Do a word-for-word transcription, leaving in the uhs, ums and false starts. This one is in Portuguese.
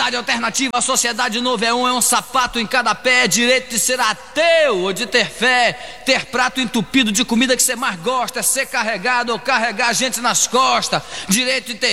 sociedade alternativa, a sociedade novo é um, é um sapato em cada pé. Direito de ser ateu ou de ter fé, ter prato entupido de comida que você mais gosta, ser carregado ou carregar gente nas costas. Direito de ter